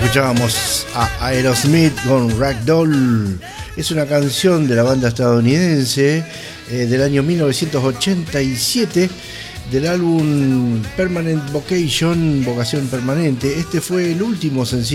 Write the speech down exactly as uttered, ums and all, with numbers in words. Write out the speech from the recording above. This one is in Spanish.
Escuchábamos a Aerosmith con Ragdoll. Es una canción de la banda estadounidense eh, del año mil novecientos ochenta y siete, del álbum Permanent Vocation, Vocación Permanente. Este fue el último sencillo